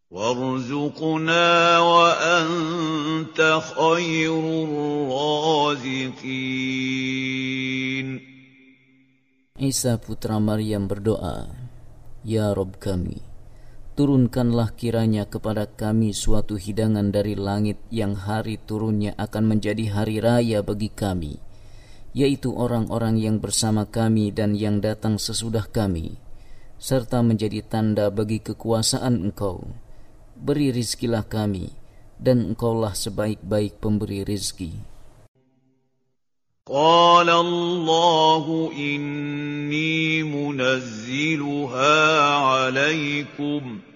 وارزقنا وأنت خير الرازقين. Isa putra Maryam berdoa, Ya Rob kami, turunkanlah kiranya kepada kami suatu hidangan dari langit yang hari turunnya akan menjadi hari raya bagi kami, yaitu orang-orang yang bersama kami dan yang datang sesudah kami, serta menjadi tanda bagi kekuasaan Engkau. Beri rizkilah kami, dan Engkaulah sebaik-baik pemberi rizki. قال الله إني منزلها عليكم